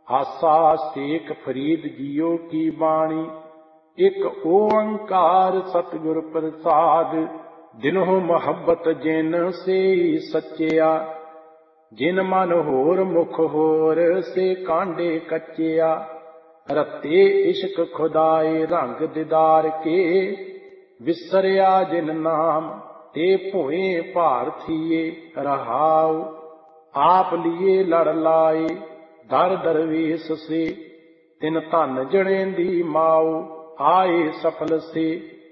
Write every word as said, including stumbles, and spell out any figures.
आसा शेख फरीद जियो की बाणी। एक ओंकार सतगुर प्रसाद, दिनों मोहब्बत जिन से सच्चिया। जिन मन होर मुख होर से कांडे कच्चिया। रत्ते इश्क खुदाए रंग दीदार के, विसरिया जिन नाम ते भोए भारतीये रहाओ। आप लिए लड़ लाए दर दरवेश से, तिन धन जने दी माओ आए सफल से।